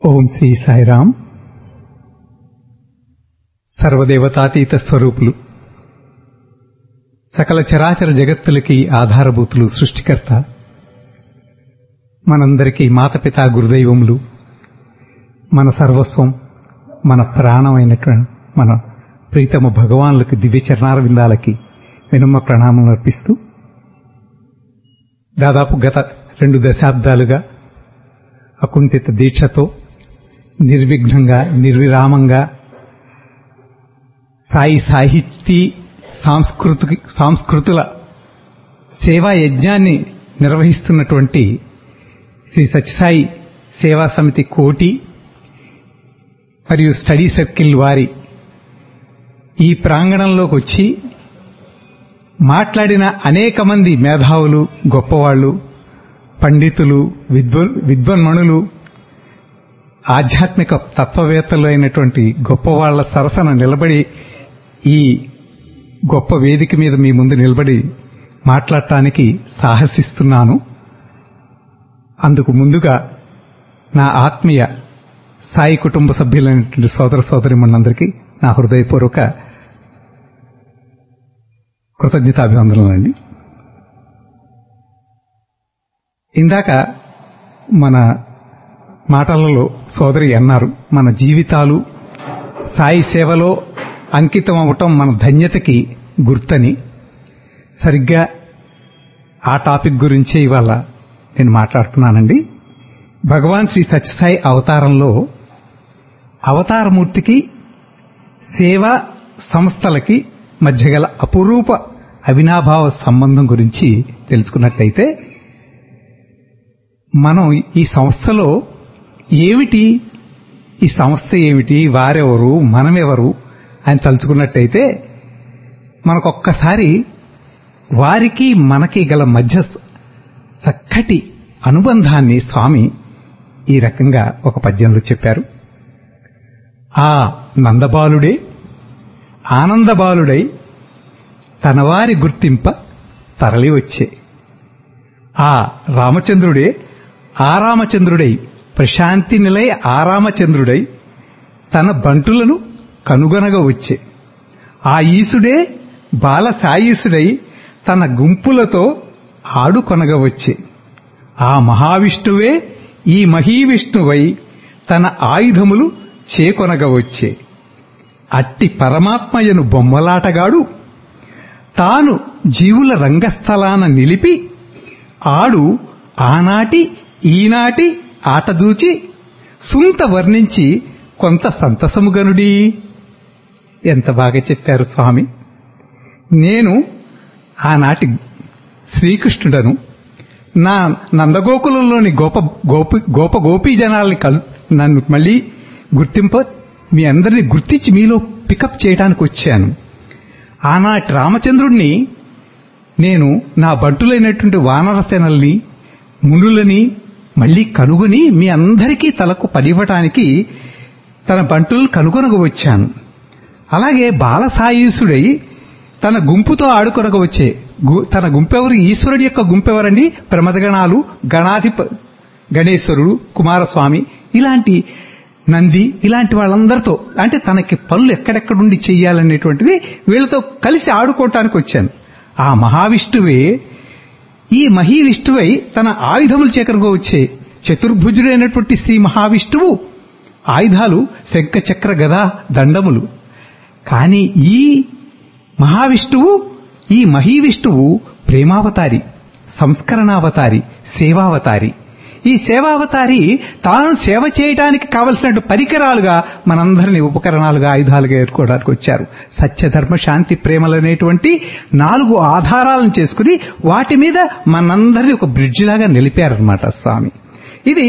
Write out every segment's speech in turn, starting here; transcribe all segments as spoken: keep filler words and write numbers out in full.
ఓం శ్రీ సాయిరాం. సర్వదేవతాతీత స్వరూపులు, సకల చరాచర జగత్తులకి ఆధారభూతులు, సృష్టికర్త, మనందరికీ మాతపితా గురుదైవములు, మన సర్వస్వం, మన ప్రాణమైనటువంటి మన ప్రీతమ భగవానులకి దివ్య చరణారవిందాలకి వినమ్ర ప్రణామం అర్పిస్తూ, దాదాపు గత రెండు దశాబ్దాలుగా అకుంఠిత దీక్షతో నిర్విఘ్నంగా నిర్విరామంగా సాయి సాహితీ సాంస్కృతి సాంస్కృతుల సేవా యజ్ఞాన్ని నిర్వహిస్తున్నటువంటి శ్రీ సత్యసాయి సేవా సమితి కోటి మరియు స్టడీ సర్కిల్ వారి ఈ ప్రాంగణంలోకి వచ్చి మాట్లాడిన అనేక మంది మేధావులు, గొప్పవాళ్లు, పండితులు, విద్వ విద్వన్మణులు, ఆధ్యాత్మిక తత్వవేత్తలు అయినటువంటి గొప్పవాళ్ల సరసన నిలబడి ఈ గొప్ప వేదిక మీద మీ ముందు నిలబడి మాట్లాడటానికి సాహసిస్తున్నాను. అందుకు ముందుగా నా ఆత్మీయ సాయి కుటుంబ సభ్యులైనటువంటి సోదర సోదరిమణులందరికీ నా హృదయపూర్వక కృతజ్ఞతాభివందనలండి. ఇందాక మన మాటలలో సోదరి అన్నారు, మన జీవితాలు సాయి సేవలో అంకితం అవటం మన ధన్యతకి గుర్తని. సరిగ్గా ఆ టాపిక్ గురించే ఇవాళ నేను మాట్లాడుతున్నానండి. భగవాన్ శ్రీ సత్యసాయి అవతారంలో అవతారమూర్తికి సేవా సంస్థలకి మధ్య గల అపురూప అవినాభావ సంబంధం గురించి తెలుసుకున్నట్లయితే, మనం ఈ సంస్థలో ఏమిటి, ఈ సంస్థ ఏమిటి, వారెవరు, మనమెవరు అని తలుచుకున్నట్టయితే, మనకొక్కసారి వారికి మనకి గల మధ్య చక్కటి అనుబంధాన్ని స్వామి ఈ రకంగా ఒక పద్యంలో చెప్పారు. ఆ నందబాలుడే ఆనందబాలుడై తనవారి గుర్తింప తరలి వచ్చే, ఆ రామచంద్రుడే ఆరామచంద్రుడై ప్రశాంతి నిలయ ఆరామచంద్రుడై తన బంటులను కనుగొనగా వచ్చే, ఆ ఈసుడే బాల సాయీసుడై తన గుంపులతో ఆడుకొనగా వచ్చే, ఆ మహావిష్ణువే ఈ మహీవిష్ణువై తన ఆయుధములు చేకొనగా వచ్చే, అట్టి పరమాత్మయను బొమ్మలాటగాడు తాను జీవుల రంగస్థలాన నిలిపి ఆడు ఆనాటి ఈనాటి ఆటదూచి సుంత వర్ణించి కొంత సంతసముగనుడి. ఎంత బాగా చెప్పారు స్వామి. నేను ఆనాటి శ్రీకృష్ణుడను, నా నందగోకులంలోని గోప గోపి గోప గోపీ జనాల్ని కలు నన్ను మళ్లీ గుర్తింప మీ అందరినీ గుర్తించి మీలో పికప్ చేయడానికి వచ్చాను. ఆనాటి రామచంద్రుణ్ణి నేను నా బంటులైనటువంటి వానరసేనల్ని, మునులని మళ్లీ కనుగొని మీ అందరికీ తలకు పనివ్వటానికి తన బంటులను కనుగొనగా వచ్చాను. అలాగే బాలసాయీసుడై తన గుంపుతో ఆడుకొనగా వచ్చే, తన గుంపెవరు, ఈశ్వరుడి యొక్క గుంపెవరండి, ప్రమదగణాలు, గణాధిప గణేశ్వరుడు, కుమారస్వామి, ఇలాంటి నంది, ఇలాంటి వాళ్ళందరితో, అంటే తనకి పనులు ఎక్కడెక్కడుండి చెయ్యాలనేటువంటిది వీళ్లతో కలిసి ఆడుకోవటానికి వచ్చాను. ఆ మహావిష్ణువే ఈ మహీవిష్ణువై తన ఆయుధములు చేకరగా వచ్చే చతుర్భుజుడైనటువంటి శ్రీ మహావిష్ణువు ఆయుధాలు శంఖ చక్ర గదా దండములు. కాని ఈ మహావిష్ణువు, ఈ మహీవిష్ణువు ప్రేమావతారి, సంస్కరణావతారి, సేవావతారి. ఈ సేవావతారి తాను సేవ చేయడానికి కావలసిన పరికరాలుగా మనందరినీ ఉపకరణాలుగా, ఆయుధాలుగా ఏర్కోవడానికి వచ్చారు. సత్యధర్మ శాంతి ప్రేమలనేటువంటి నాలుగు ఆధారాలను చేసుకుని వాటి మీద మనందరినీ ఒక బ్రిడ్జి లాగా నిలిపారనమాట స్వామి. ఇది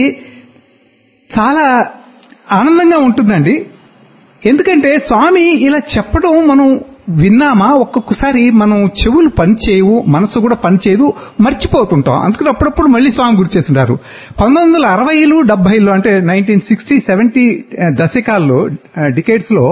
చాలా ఆనందంగా ఉంటుందండి. ఎందుకంటే స్వామి ఇలా చెప్పడం మనం విన్నామా, ఒక్కొక్కసారి మనం చెవులు పనిచేయవు, మనసు కూడా పనిచేయదు, మర్చిపోతుంటాం. అందుకని అప్పుడప్పుడు మళ్లీ స్వామి గుర్తు చేస్తుంటారు. పంతొమ్మిది వందల అరవైలు డెబ్బైలో అంటే నైన్టీన్ సిక్స్టీ సెవెంటీ దశకాల్లో, డికేడ్స్ లో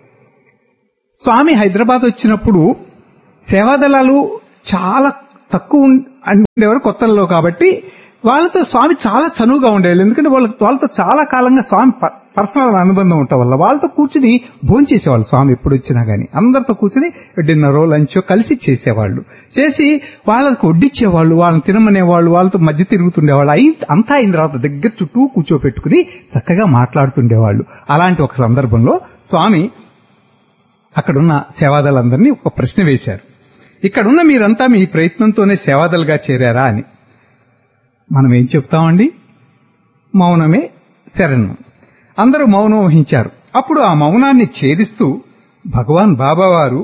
స్వామి హైదరాబాద్ వచ్చినప్పుడు సేవాదళాలు చాలా తక్కువ ఉండేవారు కొత్తల్లో. కాబట్టి వాళ్ళతో స్వామి చాలా చనువుగా ఉండేవాళ్ళు. ఎందుకంటే వాళ్ళ వాళ్ళతో చాలా కాలంగా స్వామి పర్సనల్ అనుబంధం ఉండటం వల్ల వాళ్ళతో కూర్చుని భోంచేసేవాళ్ళు. స్వామి ఎప్పుడు వచ్చినా గానీ అందరితో కూర్చుని డిన్నరో లంచో కలిసి చేసేవాళ్ళు. చేసి వాళ్ళకు వడ్డిచ్చేవాళ్ళు, వాళ్ళని తినమనేవాళ్ళు, వాళ్ళతో మధ్య తిరుగుతుండేవాళ్ళు. అయి అంతా అయిన తర్వాత దగ్గర చుట్టూ కూర్చోపెట్టుకుని చక్కగా మాట్లాడుతుండేవాళ్ళు. అలాంటి ఒక సందర్భంలో స్వామి అక్కడున్న సేవాదలందరినీ ఒక ప్రశ్న వేశారు. ఇక్కడున్న మీరంతా మీ ప్రయత్నంతోనే సేవాదలుగా చేరారా అని. మనం ఏం చెప్తామండి? మౌనమే శరణం. అందరూ మౌనం వహించారు. అప్పుడు ఆ మౌనాన్ని ఛేదిస్తూ భగవాన్ బాబావారు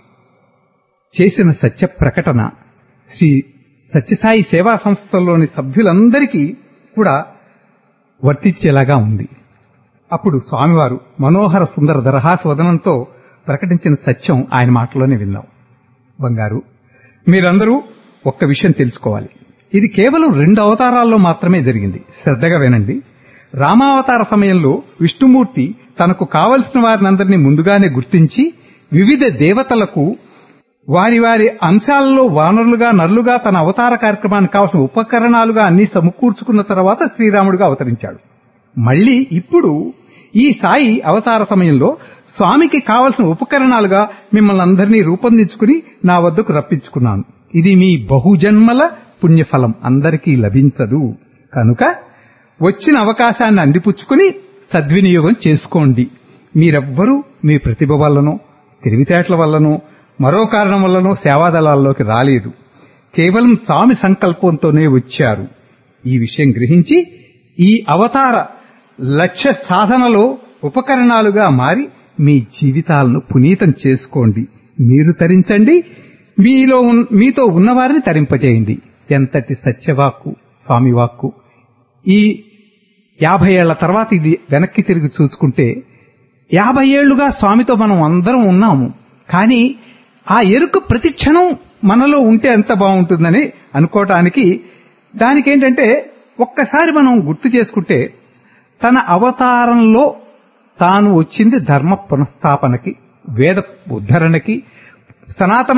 చేసిన సత్య ప్రకటన శ్రీ సత్యసాయి సేవా సంస్థల్లోని సభ్యులందరికీ కూడా వర్తించేలాగా ఉంది. అప్పుడు స్వామివారు మనోహర సుందర దరహాసవదనంతో ప్రకటించిన సత్యం ఆయన మాటలోనే విన్నాం. బంగారు, మీరందరూ ఒక్క విషయం తెలుసుకోవాలి. ఇది కేవలం రెండు అవతారాల్లో మాత్రమే జరిగింది. శ్రద్ధగా వినండి. రామావతార సమయంలో విష్ణుమూర్తి తనకు కావలసిన వారినందరినీ ముందుగానే గుర్తించి వివిధ దేవతలకు వారి వారి అంశాలలో వానరులుగా నరులుగా తన అవతార కార్యక్రమానికి కావలసిన ఉపకరణాలుగా అన్ని సమకూర్చుకున్న తర్వాత శ్రీరాముడిగా అవతరించాడు. మళ్లీ ఇప్పుడు ఈ సాయి అవతార సమయంలో స్వామికి కావలసిన ఉపకరణాలుగా మిమ్మల్ని అందరినీ రూపొందించుకుని నా వద్దకు రప్పించుకున్నాను. ఇది మీ బహుజన్మల పుణ్యఫలం, అందరికీ లభించదు. కనుక వచ్చిన అవకాశాన్ని అందిపుచ్చుకుని సద్వినియోగం చేసుకోండి. మీరెవ్వరూ మీ ప్రతిభ వల్లనో తెలివితేటల వల్లనో మరో కారణం వల్లనో సేవాదళాల్లోకి రాలేదు. కేవలం స్వామి సంకల్పంతోనే వచ్చారు. ఈ విషయం గ్రహించి ఈ అవతార లక్ష్య సాధనలో ఉపకరణాలుగా మారి మీ జీవితాలను పునీతం చేసుకోండి. మీరు తరించండి, మీలో మీతో ఉన్నవారిని తరింపజేయండి. ఎంతటి సత్యవాక్కు స్వామివాక్కు. ఈ యాభై ఏళ్ల తర్వాత ఇది వెనక్కి తిరిగి చూసుకుంటే యాభై ఏళ్లుగా స్వామితో మనం అందరం ఉన్నాము. కానీ ఆ ఎరుక ప్రతి క్షణం మనలో ఉంటే ఎంత బాగుంటుందని అనుకోవటానికి దానికేంటంటే ఒక్కసారి మనం గుర్తు చేసుకుంటే తన అవతారంలో తాను వచ్చింది ధర్మ పునఃస్థాపనకి, వేద ఉద్ధరణకి, సనాతన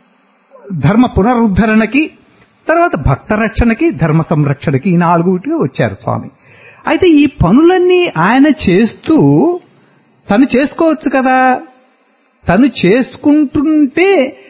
ధర్మ పునరుద్ధరణకి, తర్వాత భక్త రక్షణకి, ధర్మ సంరక్షణకి, ఈ నాలుగుటిగా వచ్చారు స్వామి. అయితే ఈ పనులన్నీ ఆయన చేస్తూ తను చేసుకోవచ్చు కదా. తను చేసుకుంటుంటే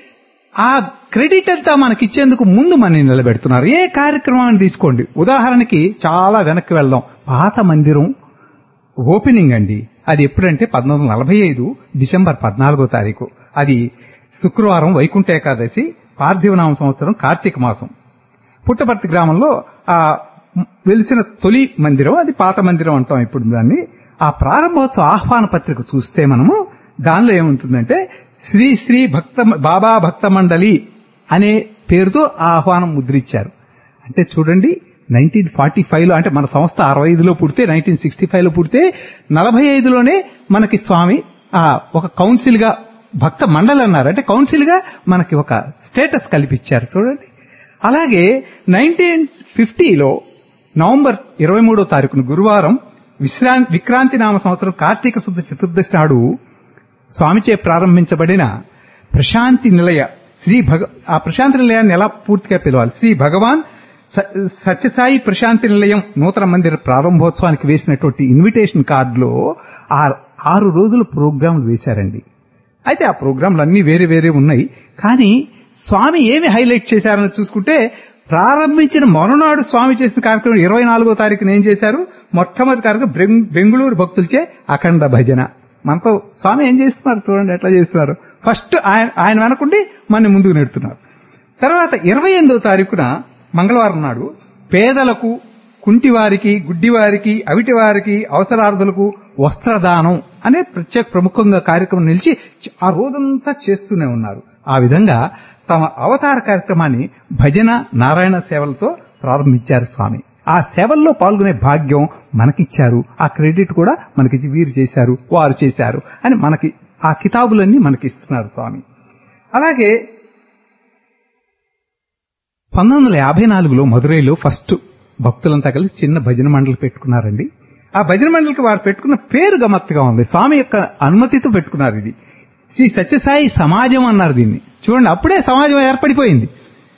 ఆ క్రెడిట్ అంతా మనకిచ్చేందుకు ముందు మనని నిలబెడుతున్నారు. ఏ కార్యక్రమాన్ని తీసుకోండి, ఉదాహరణకి చాలా వెనక్కి వెళ్దాం. పాత మందిరం ఓపెనింగ్ అండి. అది ఎప్పుడంటే పంతొమ్మిది వందల నలభై ఐదు డిసెంబర్ పద్నాలుగో తారీఖు. అది శుక్రవారం, వైకుంఠ ఏకాదశి, పార్థివనామ సంవత్సరం, కార్తీక మాసం. పుట్టపర్తి గ్రామంలో ఆ వెలిసిన తొలి మందిరం, అది పాత మందిరం అంటాం ఇప్పుడు దాన్ని. ఆ ప్రారంభోత్సవ ఆహ్వాన పత్రిక చూస్తే మనము దానిలో ఏముంటుందంటే శ్రీ శ్రీ భక్త బాబా భక్త మండలి అనే పేరుతో ఆ ఆహ్వానం ముద్రించారు. అంటే చూడండి, నైన్టీన్ ఫార్టీ ఫైవ్ లో అంటే మన సంస్థ అరవై ఐదులో పుడితే నైన్టీన్ సిక్స్టీ ఫైవ్ లో పుడితే నలభై ఐదులోనే మనకి స్వామి ఆ ఒక కౌన్సిల్ గా భక్త మండలి అన్నారు. అంటే కౌన్సిల్ గా మనకి ఒక స్టేటస్ కల్పించారు చూడండి. అలాగే నైన్టీన్ ఫిఫ్టీలో నవంబర్ ఇరవై మూడో తారీఖున గురువారం విశ్రాంతి విక్రాంతి నామ సంవత్సరం కార్తీక శుద్ధ చతుర్దశి నాడు స్వామిచే ప్రారంభించబడిన ప్రశాంతి నిలయ శ్రీ భగ ఆ ప్రశాంతి నిలయాన్ని ఎలా పూర్తిగా పిలవాలి, శ్రీ భగవాన్ సత్యసాయి ప్రశాంతి నిలయం నూతన మందిర ప్రారంభోత్సవానికి వేసినటువంటి ఇన్విటేషన్ కార్డులో ఆరు రోజుల ప్రోగ్రాంలు వేశారండి. అయితే ఆ ప్రోగ్రాంలు అన్ని వేరే వేరే ఉన్నాయి. కానీ స్వామి ఏమి హైలైట్ చేశారని చూసుకుంటే ప్రారంభించిన మరునాడు స్వామి చేసిన కార్యక్రమం ఇరవై నాలుగో తారీఖున ఏం చేశారు, మొట్టమొదటి కార్యక్రమం బెంగుళూరు భక్తులచే అఖండ భజన. మనతో స్వామి ఏం చేస్తున్నారు చూడండి, ఎట్లా చేస్తున్నారు. ఫస్ట్ ఆయన ఆయన వెనకుండి మన ముందుకు నెడుతున్నారు. తర్వాత ఇరవై ఎనిమిదో తారీఖున మంగళవారం నాడు పేదలకు, కుంటివారికి, గుడ్డివారికి, అవిటివారికి, అవసరార్థులకు వస్త్రదానం అనే ప్రత్యేక ప్రముఖంగా కార్యక్రమం నిలిచి ఆ రోజంతా చేస్తూనే ఉన్నారు. ఆ విధంగా తమ అవతార కార్యక్రమాన్ని భజన, నారాయణ సేవలతో ప్రారంభించారు స్వామి. ఆ సేవల్లో పాల్గొనే భాగ్యం మనకిచ్చారు. ఆ క్రెడిట్ కూడా మనకిచ్చి వీరు చేశారు, వారు చేశారు అని మనకి ఆ కితాబులన్నీ మనకి ఇస్తున్నారు స్వామి. అలాగే పంతొమ్మిది వందల యాభై నాలుగులో మదురైలో ఫస్ట్ భక్తులంతా కలిసి చిన్న భజన మండలి పెట్టుకున్నారండి. ఆ భజన మండలికి వారు పెట్టుకున్న పేరు గమ్మత్తుగా ఉంది. స్వామి యొక్క అనుమతితో పెట్టుకున్నారు. ఇది శ్రీ సత్యసాయి సమాజం అన్నారు దీన్ని. చూడండి, అప్పుడే సమాజం ఏర్పడిపోయింది.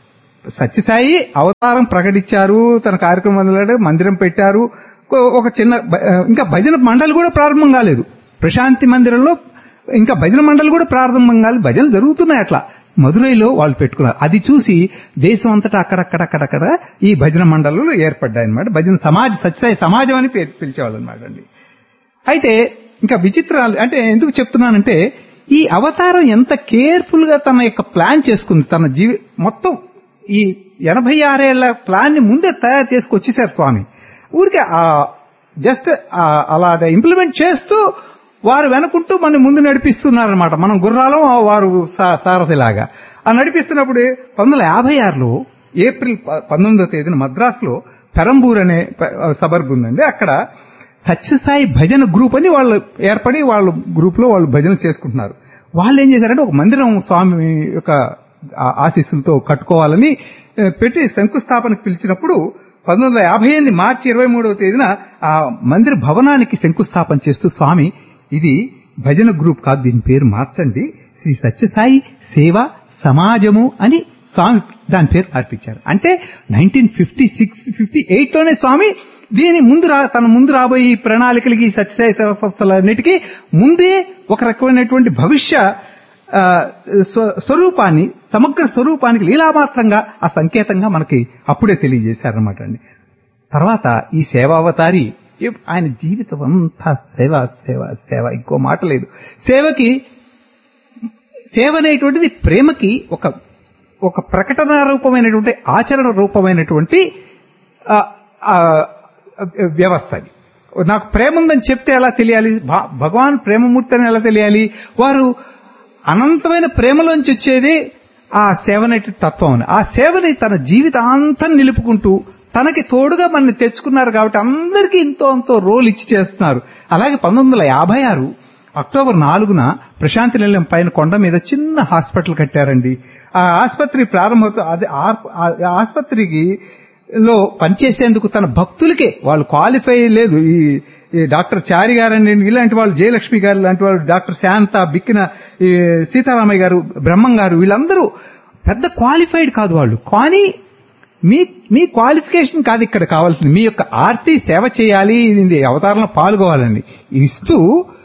సత్యసాయి అవతారం ప్రకటించారు, తన కార్యక్రమం మందిరం పెట్టారు, ఒక చిన్న ఇంకా భజన మండలి కూడా ప్రారంభం కాలేదు. ప్రశాంతి మందిరంలో ఇంకా భజన మండలి కూడా ప్రారంభం కాలేదు, భజనలు జరుగుతున్నాయి. అట్లా మదురైలో వాళ్ళు పెట్టుకున్నారు. అది చూసి దేశం అంతటా అక్కడక్కడక్కడక్కడ ఈ భజన మండళ్ళు ఏర్పడ్డాయి అనమాట. భజన సమాజ్ సత్యసాయి సమాజం అని పిలిచేవాళ్ళు అనమాట అండి. అయితే ఇంకా విచిత్రాలు అంటే ఎందుకు చెప్తున్నానంటే, ఈ అవతారం ఎంత కేర్ఫుల్ గా తన యొక్క ప్లాన్ చేసుకుంది. తన జీవి మొత్తం ఈ ఎనభై ఆరేళ్ల ప్లాన్ ని ముందే తయారు చేసుకొచ్చేసారు స్వామి. ఊరికే జస్ట్ అలా ఇంప్లిమెంట్ చేస్తూ వారు వెనుకుంటూ మన ముందు నడిపిస్తున్నారనమాట. మనం గుర్రాలం, వారు సారథిలాగా ఆ నడిపిస్తున్నప్పుడు పంతొమ్మిది వందల యాభై ఆరులో ఏప్రిల్ పంతొమ్మిదో తేదీన మద్రాసులో పెరంబూర్ అనే సబర్బ్ ఉందండి. అక్కడ సత్యసాయి భజన గ్రూప్ అని వాళ్ళు ఏర్పడి వాళ్ళ గ్రూప్ లో వాళ్ళు భజన చేసుకుంటున్నారు. వాళ్ళు ఏం చేశారంటే ఒక మందిరం స్వామి యొక్క ఆశీస్సులతో కట్టుకోవాలని పెట్టి శంకుస్థాపనకు పిలిచినప్పుడు పంతొమ్మిది వందల యాభై ఎనిమిది మార్చి ఇరవై మూడవ తేదీన ఆ మందిర భవనానికి శంకుస్థాపన చేస్తూ స్వామి ఇది భజన గ్రూప్ కాదు, దీని పేరు మార్చండి, శ్రీ సత్యసాయి సేవా సమాజము అని స్వామి దాని పేరు మార్పించారు. అంటే nineteen fifty six fifty eight లోనే స్వామి దీని ముందు రా తన ముందు రాబోయే ప్రణాళికలకి సత్యసాయి సేవా సంస్థలన్నిటికీ ముందే ఒక రకమైనటువంటి భవిష్య స్వరూపాన్ని, సమగ్ర స్వరూపానికి లీలామాత్రంగా ఆ సంకేతంగా మనకి అప్పుడే తెలియజేశారనమాట అండి. తర్వాత ఈ సేవావతారి ఆయన జీవితం అంతా సేవ సేవ సేవ, ఇంకో మాట లేదు. సేవకి సేవ అనేటువంటిది ప్రేమకి ఒక ఒక ప్రకటన రూపమైనటువంటి ఆచరణ రూపమైనటువంటి వ్యవస్థ. అది నాకు ప్రేమ ఉందని చెప్తే ఎలా తెలియాలి? భగవాన్ ప్రేమమూర్తి అని ఎలా తెలియాలి? వారు అనంతమైన ప్రేమలోంచి వచ్చేది ఆ సేవనేటి తత్వం. ఆ సేవని తన జీవితాంతం నిలుపుకుంటూ తనకి తోడుగా మనని తెచ్చుకున్నారు కాబట్టి అందరికీ ఇంతో అంతో రోల్ ఇచ్చి చేస్తున్నారు. అలాగే పంతొమ్మిది వందల యాభై ఆరు అక్టోబర్ నాలుగున ప్రశాంతి నిలయం పైన కొండ మీద చిన్న హాస్పిటల్ కట్టారండి. ఆ ఆసుపత్రి ప్రారంభమవుతూ అది ఆసుపత్రికి లో పనిచేసేందుకు తన భక్తులకే, వాళ్ళు క్వాలిఫై లేదు, ఈ డాక్టర్ చారి గారండి ఇలాంటి వాళ్ళు, జయలక్ష్మి గారు లాంటి వాళ్ళు, డాక్టర్ శాంత, బిక్కిన సీతారామయ్య గారు, బ్రహ్మం గారు, వీళ్ళందరూ పెద్ద క్వాలిఫైడ్ కాదు వాళ్ళు. కానీ మీ మీ క్వాలిఫికేషన్ కాదు ఇక్కడ కావాల్సింది, మీ యొక్క ఆర్తి సేవ చేయాలి, ఇది అవతారంలో పాల్గొవాలని ఇస్తూ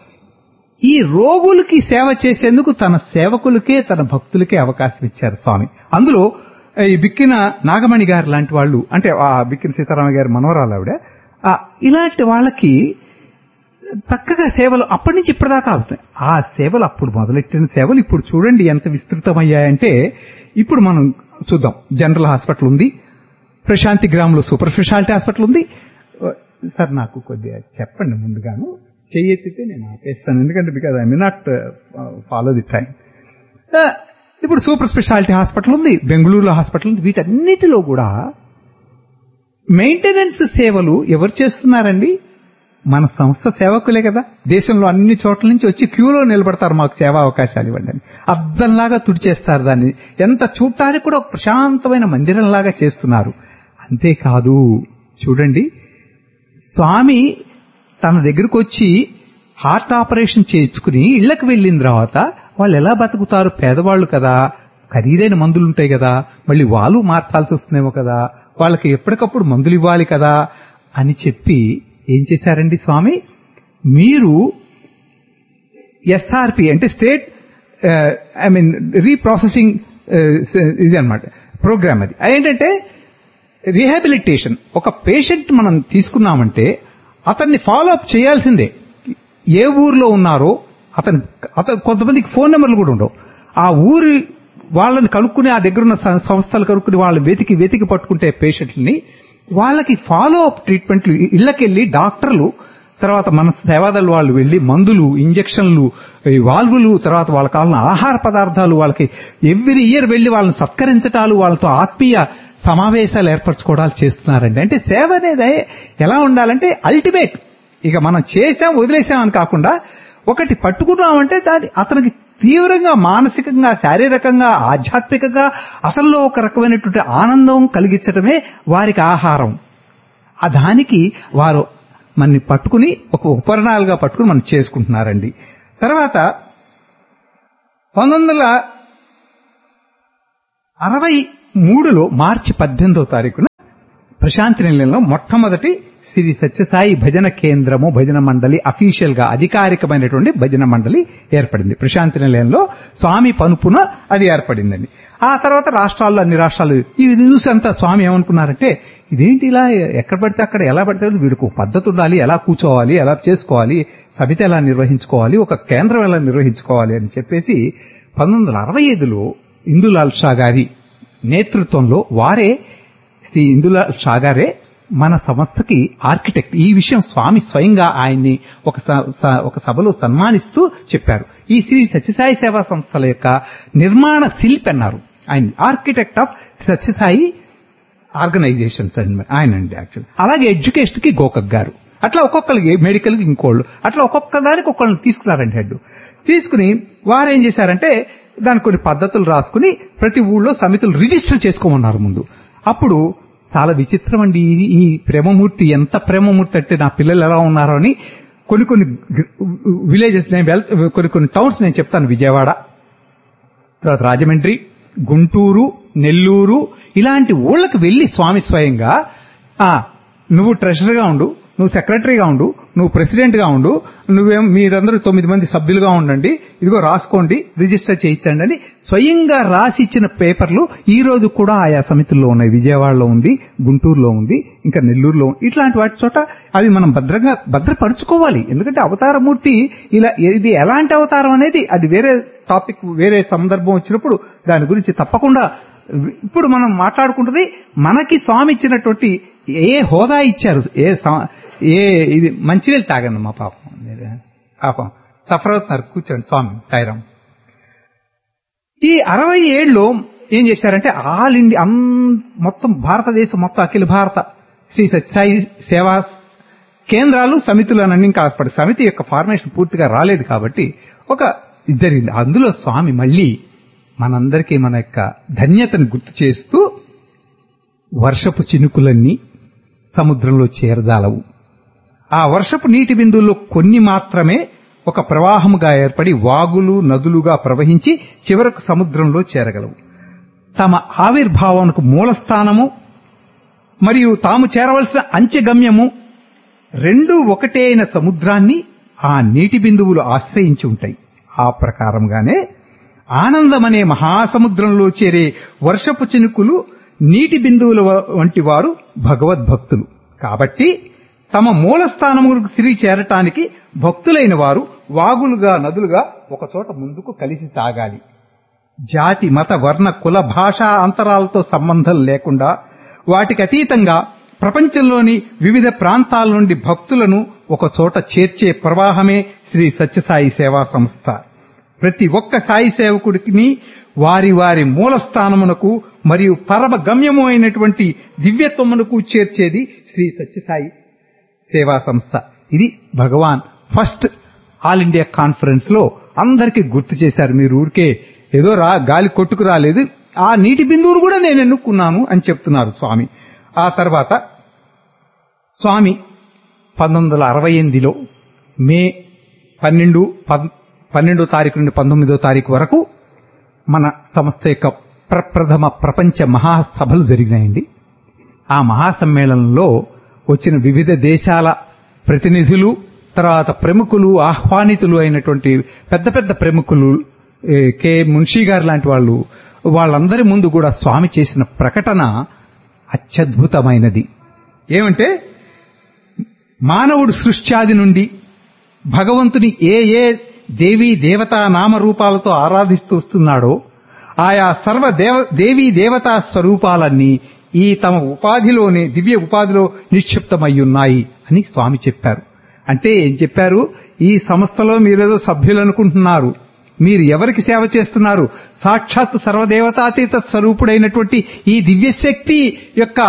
ఈ రోగులకి సేవ చేసేందుకు తన సేవకులకే, తన భక్తులకే అవకాశం ఇచ్చారు స్వామి. అందులో ఈ బిక్కిన నాగమణి గారు లాంటి వాళ్ళు, అంటే ఆ బిక్కిన సీతారామయ్య గారి మనవరాలు ఆవిడ, ఇలాంటి వాళ్ళకి చక్కగా సేవలు అప్పటి నుంచి ఇప్పటిదాకా అవుతాయి. ఆ సేవలు అప్పుడు మొదలెట్టిన సేవలు ఇప్పుడు చూడండి ఎంత విస్తృతమయ్యాయంటే, ఇప్పుడు మనం చూద్దాం. జనరల్ హాస్పిటల్ ఉంది, ప్రశాంతి గ్రామంలో సూపర్ స్పెషాలిటీ హాస్పిటల్ ఉంది. సార్ నాకు కొద్దిగా చెప్పండి ముందుగాను, చెయ్యెత్తితే నేను ఆపేస్తాను, ఎందుకంటే because I may not follow the time. ఇప్పుడు సూపర్ స్పెషాలిటీ హాస్పిటల్ ఉంది, బెంగళూరులో హాస్పిటల్ ఉంది. వీటన్నిటిలో కూడా మెయింటెనెన్స్ సేవలు ఎవరు చేస్తున్నారండి? మన సంస్థ సేవకులే కదా. దేశంలో అన్ని చోట్ల నుంచి వచ్చి క్యూలో నిలబడతారు, మాకు సేవా అవకాశాలు ఇవ్వండి అని. అద్దంలాగా తుడిచేస్తారు దాన్ని. ఎంత చూడటానికి కూడా ఒక ప్రశాంతమైన మందిరంలాగా చేస్తున్నారు. అంతేకాదు చూడండి, స్వామి తన దగ్గరకు వచ్చి హార్ట్ ఆపరేషన్ చేయించుకుని ఇళ్లకు వెళ్ళిన తర్వాత వాళ్ళు ఎలా బతుకుతారు? పేదవాళ్లు కదా, ఖరీదైన మందులు ఉంటాయి కదా, మళ్ళీ వాళ్ళు మార్చాల్సి వస్తుందేమో కదా, వాళ్ళకి ఎప్పటికప్పుడు మందులు ఇవ్వాలి కదా అని చెప్పి ఏం చేశారండి స్వామి? మీరు ఎస్ఆర్పి అంటే స్టేట్ ఐ మీన్ రీప్రాసెసింగ్ ఇది అనమాట ప్రోగ్రామ్. అది ఏంటంటే రీహాబిలిటేషన్. ఒక పేషెంట్ మనం తీసుకున్నామంటే అతన్ని ఫాలో అప్ చేయాల్సిందే. ఏ ఊర్లో ఉన్నారో అతను అతను కొంతమందికి ఫోన్ నెంబర్లు కూడా ఉండవు. ఆ ఊరి వాళ్ళని కనుక్కుని, ఆ దగ్గర ఉన్న సంస్థలు కనుక్కుని వాళ్ళు వెతికి వెతికి పట్టుకుంటే పేషెంట్లని వాళ్ళకి ఫాలో అప్ ట్రీట్మెంట్లు, ఇళ్లకెళ్లి డాక్టర్లు, తర్వాత మన సేవాదళ వాళ్ళు వెళ్లి మందులు, ఇంజక్షన్లు, వాల్వులు, తర్వాత వాళ్ళకి కావాలన్న ఆహార పదార్థాలు, వాళ్ళకి ఎవ్రీ ఇయర్ వెళ్లి వాళ్ళని సత్కరించటాలు, వాళ్ళతో ఆత్మీయ సమావేశాలు ఏర్పరచుకోవడాలు చేస్తున్నారండి. అంటే సేవ అనేది ఎలా ఉండాలంటే అల్టిమేట్, ఇక మనం చేశాం వదిలేసాం అని కాకుండా ఒకటి పట్టుకున్నామంటే దాన్ని అతనికి తీవ్రంగా మానసికంగా, శారీరకంగా, ఆధ్యాత్మికంగా అతనిలో ఒక రకమైనటువంటి ఆనందం కలిగించడమే వారికి ఆహారం. ఆ దానికి వారు మనని పట్టుకుని ఒక ఉపకరణాలుగా పట్టుకుని మనం చేసుకుంటున్నారండి. తర్వాత పంతొమ్మిది వందల అరవై మూడులో మార్చి పద్దెనిమిదవ తారీఖున ప్రశాంతి నిలయంలో మొట్టమొదటి శ్రీ సత్యసాయి భజన కేంద్రము భజన మండలి అఫీషియల్ గా అధికారికమైనటువంటి భజన మండలి ఏర్పడింది. ప్రశాంతి నిలయంలో స్వామి పనుపున అది ఏర్పడిందండి. ఆ తర్వాత రాష్ట్రాల్లో అన్ని రాష్ట్రాలు ఇవి చూసి అంతా స్వామి ఏమనుకున్నారంటే, ఇదేంటి ఇలా ఎక్కడ పడితే అక్కడ ఎలా పడితే వీడికి ఒక పద్ధతి ఉండాలి, ఎలా కూర్చోవాలి, ఎలా చేసుకోవాలి, సమితి ఎలా నిర్వహించుకోవాలి, ఒక కేంద్రం ఎలా నిర్వహించుకోవాలి అని చెప్పేసి పంతొమ్మిది వందల అరవై ఐదులో ఇందులాల్ షా గారి నేతృత్వంలో వారే శ్రీ ఇందులాల్ షా గారే మన సంస్థకి ఆర్కిటెక్ట్. ఈ విషయం స్వామి స్వయంగా ఆయన్ని ఒక ఒక సభలో సన్మానిస్తూ చెప్పారు. ఈ శ్రీ సత్యసాయి సేవా సంస్థల యొక్క నిర్మాణ శిల్పి అన్నారు ఆయన, ఆర్కిటెక్ట్ ఆఫ్ సత్యసాయి ఆర్గనైజేషన్స్ అండి ఆయన అండి యాక్చువల్. అలాగే ఎడ్యుకేషన్ కి గోకక్ గారు, అట్లా ఒక్కొక్కరికి మెడికల్ కి ఇంకోళ్ళు, అట్లా ఒక్కొక్క దానికి ఒక్కళ్ళని తీసుకున్నారండి హెడ్. తీసుకుని వారు ఏం చేశారంటే దానికి కొన్ని పద్ధతులు రాసుకుని ప్రతి ఊళ్ళో సమితులు రిజిస్టర్ చేసుకోమన్నారు ముందు. అప్పుడు చాలా విచిత్రం అండి ఈ ప్రేమమూర్తి, ఎంత ప్రేమమూర్తి అంటే నా పిల్లలు ఎలా ఉన్నారో అని కొన్ని కొన్ని విలేజెస్ నేను వెళ్తా, కొన్ని కొన్ని టౌన్స్ నేను చెప్తాను, విజయవాడ, తర్వాత రాజమండ్రి, గుంటూరు, నెల్లూరు, ఇలాంటి ఊళ్ళకి వెళ్లి స్వామి స్వయంగా నువ్వు ట్రెషరర్గా ఉండు, నువ్వు సెక్రటరీగా ఉండు, నువ్వు ప్రెసిడెంట్ గా ఉండు, నువ్వేం మీరందరూ తొమ్మిది మంది సభ్యులుగా ఉండండి, ఇదిగో రాసుకోండి, రిజిస్టర్ చేయించండి అని స్వయంగా రాసి ఇచ్చిన పేపర్లు ఈ రోజు కూడా ఆయా సమితుల్లో ఉన్నాయి. విజయవాడలో ఉంది, గుంటూరులో ఉంది, ఇంకా నెల్లూరులో ఉంది. ఇట్లాంటి వాటి చోట అవి మనం భద్రంగా భద్రపరుచుకోవాలి. ఎందుకంటే అవతారమూర్తి ఇలా ఇది ఎలాంటి అవతారం అనేది అది వేరే టాపిక్, వేరే సందర్భం వచ్చినప్పుడు దాని గురించి తప్పకుండా. ఇప్పుడు మనం మాట్లాడుకుంటుంది మనకి స్వామి ఇచ్చినటువంటి ఏ హోదా ఇచ్చారు, ఏ ఏ ఇది మంచినీళ్ళు తాగండి మా పాపం పాపం సఫర్ అవుతున్నారు, కూర్చోండి స్వామి సాయిరాం. ఈ అరవై ఏడులో ఏం చేశారంటే ఆల్ ఇండియా మొత్తం భారతదేశం మొత్తం అఖిల భారత శ్రీ సత్యసాయి సేవా కేంద్రాలు సమితులు అని ఇంకా ఆస్పడి సమితి యొక్క ఫార్మేషన్ పూర్తిగా రాలేదు కాబట్టి ఒక జరిగింది. అందులో స్వామి మళ్ళీ మనందరికీ మన యొక్క ధన్యతను గుర్తు చేస్తూ వర్షపు చినుకులన్నీ సముద్రంలో చేరజాలవు, ఆ వర్షపు నీటి బిందువుల్లో కొన్ని మాత్రమే ఒక ప్రవాహముగా ఏర్పడి వాగులు నదులుగా ప్రవహించి చివరకు సముద్రంలో చేరగలవు. తమ ఆవిర్భావానికి మూలస్థానము మరియు తాము చేరవలసిన అంచెగమ్యము రెండూ ఒకటే అయిన సముద్రాన్ని ఆ నీటి బిందువులు ఆశ్రయించి ఉంటాయి. ఆ ప్రకారంగానే ఆనందమనే మహాసముద్రంలో చేరే వర్షపు చినుకులు నీటి బిందువుల వంటి వారు భగవద్భక్తులు కాబట్టి తమ మూలస్థానములకు తిరిగి చేరటానికి భక్తులైన వారు వాగులుగా నదులుగా ఒకచోట ముందుకు కలిసి సాగాలి. జాతి మత వర్ణ కుల భాషా అంతరాలతో సంబంధం లేకుండా వాటికి అతీతంగా ప్రపంచంలోని వివిధ ప్రాంతాల నుండి భక్తులను ఒకచోట చేర్చే ప్రవాహమే శ్రీ సత్యసాయి సేవా సంస్థ. ప్రతి ఒక్క సాయి సేవకుడికి వారి వారి మూలస్థానమునకు మరియు పరమ గమ్యము అయినటువంటి దివ్యత్వమునకు చేర్చేది శ్రీ సత్యసాయి సేవా సంస్థ. ఇది భగవాన్ ఫస్ట్ ఆల్ ఇండియా కాన్ఫరెన్స్ లో అందరికీ గుర్తు చేశారు. మీరు ఊరికే ఏదో రా గాలి కొట్టుకు రాలేదు, ఆ నీటి బిందువును కూడా నేను ఎన్నుకున్నాను అని చెప్తున్నారు స్వామి. ఆ తర్వాత స్వామి పంతొమ్మిది వందల అరవై ఎనిమిదిలో మే పన్నెండు పన్నెండో తారీఖు నుండి పంతొమ్మిదో తారీఖు వరకు మన సంస్థ యొక్క ప్రప్రథమ ప్రపంచ మహాసభలు జరిగినాయండి. ఆ మహాసమ్మేళనంలో వచ్చిన వివిధ దేశాల ప్రతినిధులు, తర్వాత ప్రముఖులు, ఆహ్వానితులు అయినటువంటి పెద్ద పెద్ద ప్రముఖులు, కె మున్షీ గారు లాంటి వాళ్ళు, వాళ్ళందరి ముందు కూడా స్వామి చేసిన ప్రకటన అత్యద్భుతమైనది. ఏమంటే మానవుడు సృష్ట్యాది నుండి భగవంతుని ఏ ఏ దేవీ దేవతా నామరూపాలతో ఆరాధిస్తూ వస్తున్నాడో ఆయా సర్వ దేవ దేవీ దేవతా స్వరూపాలన్నీ ఈ తమ ఉపాధిలోనే దివ్య ఉపాధిలో నిక్షిప్తమయ్యున్నాయి అని స్వామి చెప్పారు. అంటే ఏం చెప్పారు? ఈ సంస్థలో మీరేదో సభ్యులు అనుకుంటున్నారు, మీరు ఎవరికి సేవ చేస్తున్నారు? సాక్షాత్ సర్వదేవతాతీత స్వరూపుడైనటువంటి ఈ దివ్యశక్తి యొక్క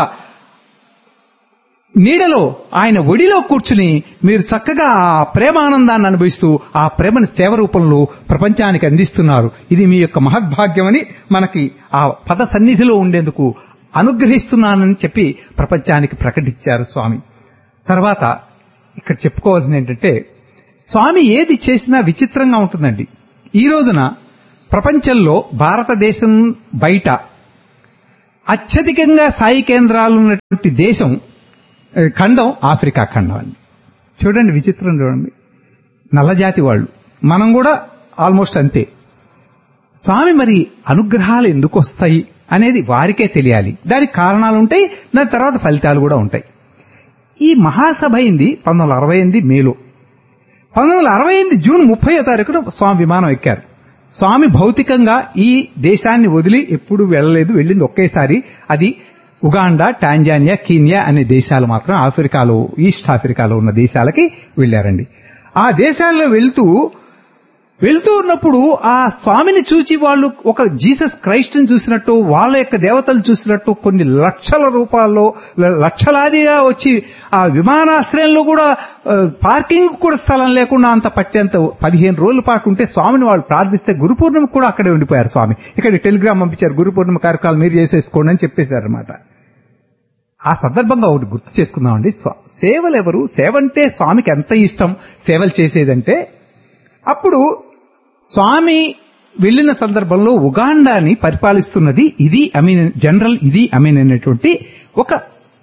నీడలో, ఆయన ఒడిలో కూర్చుని మీరు చక్కగా ఆ ప్రేమానందాన్ని అనుభవిస్తూ ఆ ప్రేమను సేవ రూపంలో ప్రపంచానికి అందిస్తున్నారు. ఇది మీ యొక్క మహద్భాగ్యమని మనకి ఆ పద సన్నిధిలో ఉండేందుకు అనుగ్రహిస్తున్నానని చెప్పి ప్రపంచానికి ప్రకటించారు స్వామి. తర్వాత ఇక్కడ చెప్పుకోవాల్సింది ఏంటంటే, స్వామి ఏది చేసినా విచిత్రంగా ఉంటుందండి. ఈ రోజున ప్రపంచంలో భారతదేశం బయట అత్యధికంగా సాయి కేంద్రాలు ఉన్నటువంటి దేశం ఖండం ఆఫ్రికా ఖండం అండి. చూడండి విచిత్రం చూడండి. నల్లజాతి వాళ్ళు, మనం కూడా ఆల్మోస్ట్ అంతే. స్వామి మరి అనుగ్రహాలు ఎందుకు వస్తాయి అనేది వారికే తెలియాలి. దానికి కారణాలు ఉంటాయి, దాని తర్వాత ఫలితాలు కూడా ఉంటాయి. ఈ మహాసభ అయింది పంతొమ్మిది వందల అరవై ఎనిమిది మేలో. పంతొమ్మిది వందల అరవై ఎనిమిది జూన్ ముప్పయో తారీఖున స్వామి విమానం ఎక్కారు. స్వామి భౌతికంగా ఈ దేశాన్ని వదిలి ఎప్పుడు వెళ్ళలేదు, వెళ్ళింది ఒకేసారి. అది ఉగాండా, టాంజానియా, కీనియా అనే దేశాలు మాత్రం ఆఫ్రికాలో, ఈస్ట్ ఆఫ్రికాలో ఉన్న దేశాలకి వెళ్లారండి. ఆ దేశాల్లో వెళ్తూ వెళ్తూ ఉన్నప్పుడు ఆ స్వామిని చూచి వాళ్ళు ఒక జీసస్ క్రైస్ట్ ని చూసినట్టు, వాళ్ళ యొక్క దేవతలు చూసినట్టు కొన్ని లక్షల రూపాయల్లో లక్షలాదిగా వచ్చి ఆ విమానాశ్రయంలో కూడా పార్కింగ్ కూడా స్థలం లేకుండా అంత పట్టేంత పదిహేను రోజుల పాటు ఉంటే స్వామిని వాళ్ళు ప్రార్థిస్తే గురు పూర్ణిమ కూడా అక్కడే ఉండిపోయారు. స్వామి ఇక్కడ టెలిగ్రామ్ పంపించారు, గురు పూర్ణిమ కార్యక్రమాలు మీరు చేసేసుకోండి అని చెప్పేశారు అనమాట. ఆ సందర్భంగా ఒకటి గుర్తు చేసుకుందామండి. సేవలు ఎవరు, సేవ అంటే స్వామికి ఎంత ఇష్టం సేవలు చేసేదంటే, అప్పుడు స్వామి వెళ్లిన సందర్భంలో ఉగాండాని పరిపాలిస్తున్నది ఇది అమీన్, జనరల్ ఇది అమీన్ అనేటువంటి ఒక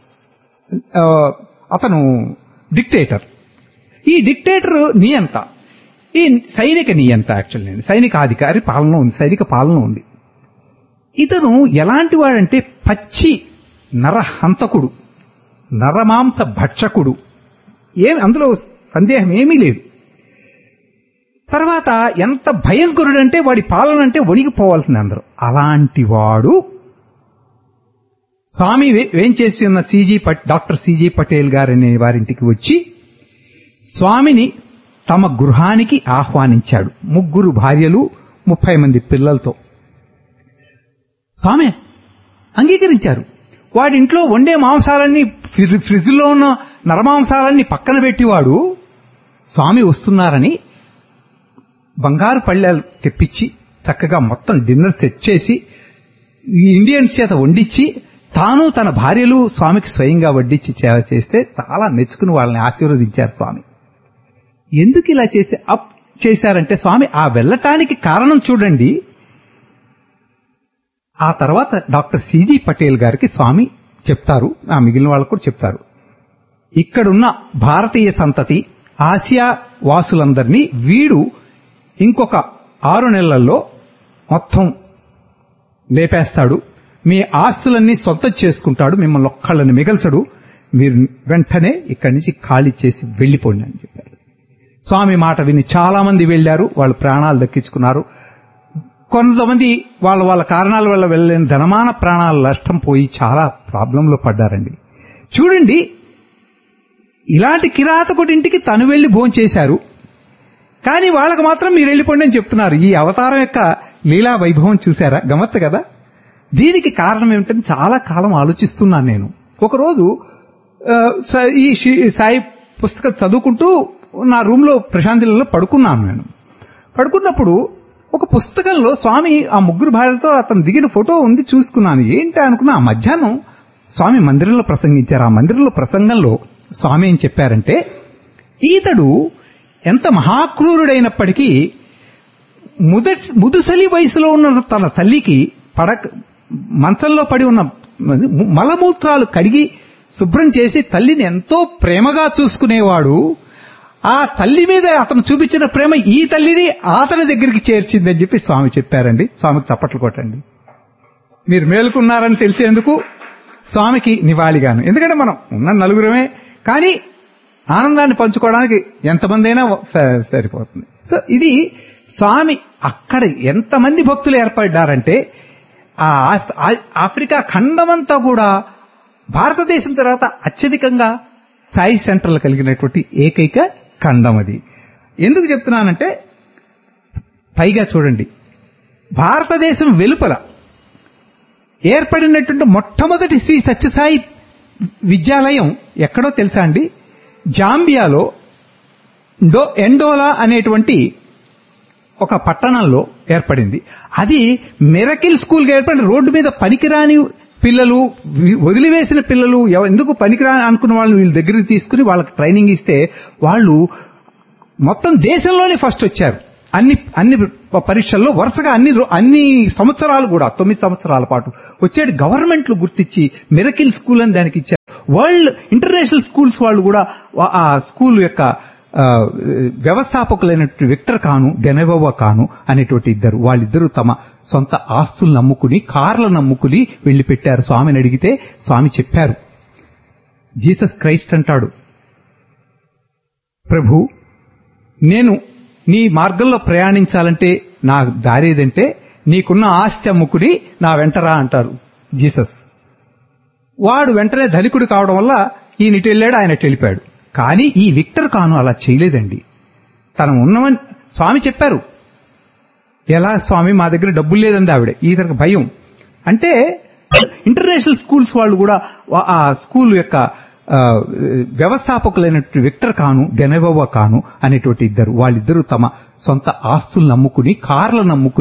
అతను డిక్టేటర్. ఈ డిక్టేటర్ నియంత, ఈ సైనిక నియంత, యాక్చువల్లీ సైనిక అధికారి పాలన ఉంది, సైనిక పాలన ఉంది. ఇతను ఎలాంటి వాడంటే పచ్చి నరహంతకుడు, నరమాంస భక్షకుడు, ఏమి అందులో సందేహం ఏమీ లేదు. తర్వాత ఎంత భయంకరుడంటే వాడి పాలన అంటే వణిగిపోవాల్సింది అందరూ. అలాంటి వాడు స్వామి ఏం చేసి ఉన్న సిజీ పట్ డాక్టర్ సిజీ పటేల్ గారు అనే వారింటికి వచ్చి స్వామిని తమ గృహానికి ఆహ్వానించాడు. ముగ్గురు భార్యలు, ముప్పై మంది పిల్లలతో స్వామి అంగీకరించారు. వాడింట్లో వండే మాంసాలన్నీ, ఫ్రిడ్జ్లో ఉన్న నరమాంసాలన్నీ పక్కన పెట్టివాడు స్వామి వస్తున్నారని బంగారు పళ్ళెలు తెప్పించి చక్కగా మొత్తం డిన్నర్ సెట్ చేసి ఇండియన్స్ చేత వండించి తాను తన భార్యలు స్వామికి స్వయంగా వడ్డించి సేవ చేస్తే చాలా మెచ్చుకుని వాళ్ళని ఆశీర్వదించారు స్వామి. ఎందుకు ఇలా చేసి అప్ చేశారంటే స్వామి ఆ వెళ్ళటానికి కారణం చూడండి. ఆ తర్వాత డాక్టర్ సిజీ పటేల్ గారికి స్వామి చెప్తారు, ఆ మిగిలిన వాళ్ళకు కూడా చెప్తారు, ఇక్కడున్న భారతీయ సంతతి ఆసియా వాసులందరినీ వీడు ఇంకొక ఆరు నెలల్లో మొత్తం లేపేస్తాడు, మీ ఆస్తులన్నీ సొంతం చేసుకుంటాడు, మిమ్మల్ని ఒక్కళ్ళని మిగల్చడు, మీరు వెంటనే ఇక్కడి నుంచి ఖాళీ చేసి వెళ్లిపోండి అని చెప్పారు. స్వామి మాట విని చాలా మంది వెళ్లారు, వాళ్ళు ప్రాణాలు దక్కించుకున్నారు. కొంతమంది వాళ్ళ వాళ్ళ కారణాల వల్ల వెళ్ళలేని ధనమాన ప్రాణాల నష్టం పోయి చాలా ప్రాబ్లంలో పడ్డారండి. చూడండి, ఇలాంటి కిరాతకుడింటికి తను వెళ్లి భోంచేశారు, కానీ వాళ్ళకు మాత్రం మీరు వెళ్ళిపోండి అని చెప్తున్నారు. ఈ అవతారం యొక్క లీలా వైభవం చూశారా? గమ్మత్తు కదా. దీనికి కారణం ఏమిటని చాలా కాలం ఆలోచిస్తున్నాను నేను. ఒకరోజు ఈ సాయి పుస్తకం చదువుకుంటూ నా రూమ్ లో ప్రశాంతిలో పడుకున్నాను. నేను పడుకున్నప్పుడు ఒక పుస్తకంలో స్వామి ఆ ముగ్గురు భార్యలతో అతను దిగిన ఫోటో ఉంది, చూసుకున్నాను. ఏంటి అనుకున్నా, ఆ మధ్యాహ్నం స్వామి మందిరంలో ప్రసంగించారు. ఆ మందిరంలో ప్రసంగంలో స్వామి ఏం చెప్పారంటే, ఈతడు ఎంత మహాక్రూరుడైనప్పటికీ ముద ముదుసలి వయసులో ఉన్న తన తల్లికి పడక మంచంలో పడి ఉన్న మలమూత్రాలు కడిగి శుభ్రం చేసి తల్లిని ఎంతో ప్రేమగా చూసుకునేవాడు. ఆ తల్లి మీద అతను చూపించిన ప్రేమ ఈ తల్లిని అతని దగ్గరికి చేర్చిందని చెప్పి స్వామి చెప్పారండి. స్వామికి చప్పట్లు కొట్టండి. మీరు మేలుకున్నారని తెలిసేందుకు స్వామికి నివాళిగాను. ఎందుకంటే మనం ఉన్న నలుగురమే, కానీ ఆనందాన్ని పంచుకోవడానికి ఎంతమంది అయినా సరిపోతుంది. సో ఇది స్వామి అక్కడ ఎంతమంది భక్తులు ఏర్పడ్డారంటే, ఆ ఆఫ్రికా ఖండమంతా కూడా భారతదేశం తర్వాత అత్యధికంగా సాయి సెంటర్లు కలిగినటువంటి ఏకైక ఖండం అది. ఎందుకు చెప్తున్నానంటే, పైగా చూడండి, భారతదేశం వెలుపల ఏర్పడినటువంటి మొట్టమొదటి శ్రీ సత్యసాయి విద్యాలయం ఎక్కడో తెలుసా అండి? జాంబియాలో డో ఎండోలా అనేటువంటి ఒక పట్టణంలో ఏర్పడింది. అది మిరకిల్ స్కూల్గా ఏర్పడి రోడ్డు మీద పనికిరాని పిల్లలు, వదిలివేసిన పిల్లలు, ఎందుకు పనికిరాని అనుకున్న వాళ్ళు వీళ్ళ దగ్గరికి తీసుకుని వాళ్ళకి ట్రైనింగ్ ఇస్తే వాళ్ళు మొత్తం దేశంలోనే ఫస్ట్ వచ్చారు. అన్ని అన్ని పరీక్షల్లో వరుసగా అన్ని అన్ని సంవత్సరాలు కూడా తొమ్మిది సంవత్సరాల పాటు వచ్చేది గవర్నమెంట్లు గుర్తించి మిరకిల్ స్కూల్ అని దానికి ఇచ్చారు. వరల్డ్ ఇంటర్నేషనల్ స్కూల్స్ వాళ్ళు కూడా ఆ స్కూల్ యొక్క వ్యవస్థాపకులైనటువంటి విక్టర్ కాను, గెనెవోవా కాను అనేటువంటి ఇద్దరు, వాళ్ళిద్దరూ తమ సొంత ఆస్తులు నమ్ముకుని, కార్లను నమ్ముకుని వెళ్లి పెట్టారు. స్వామిని అడిగితే స్వామి చెప్పారు, జీసస్ క్రైస్ట్ అంటాడు, ప్రభు నేను నీ మార్గంలో ప్రయాణించాలంటే నా దారేదంటే నీకున్న ఆస్తి అమ్ముకుని నా వెంటరా అంటారు జీసస్. వాడు వెంటనే ధనికుడు కావడం వల్ల ఈయన ఇటు వెళ్ళాడు, ఆయన ఇటు వెళ్ళిపోయాడు. కానీ ఈ విక్టర్ కాను అలా చేయలేదండి. తను ఉన్నవని స్వామి చెప్పారు. ఎలా స్వామి, మా దగ్గర డబ్బులు లేదండి ఆవిడ. ఈతనికి భయం. అంటే ఇంటర్నేషనల్ స్కూల్స్ వాళ్ళు కూడా ఆ స్కూల్ యొక్క వ్యవస్థాపకులైనటువంటి విక్టర్ కాను, గెనెవోవా కాను అనేటువంటి ఇద్దరు, వాళ్ళిద్దరూ తమ సొంత ఆస్తులు నమ్ముకుని, కార్లను నమ్ముకుని